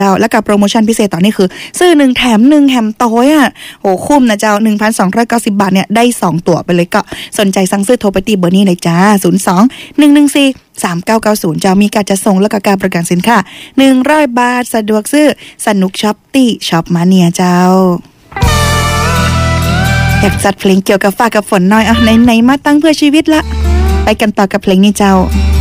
แล้วกับโปรโมชั่นพิเศษตอนนี้คือซื้อ1แถม1แถมโต้ยอ่ะโหคุ้มนะเจ้า 1,290 บาทเนี่ยได้2ตั๋วไปเลยก็สนใจสั่งซื้อโทรไปตีเบอร์นี้เลยจ้า02-114-3990จะมีการจัดส่งและก็การประกันสินค้า100บาทสะดวกซื้อสนุกช็อปตี้ช็อปมาเนียเจ้าอยากจัดเพลงเกี่ยวกับฟ้ากับฝนหน่อยไหนๆมาตั้งเพื่อชีวิตละไปกันต่อกับเพลงนี้เจ้า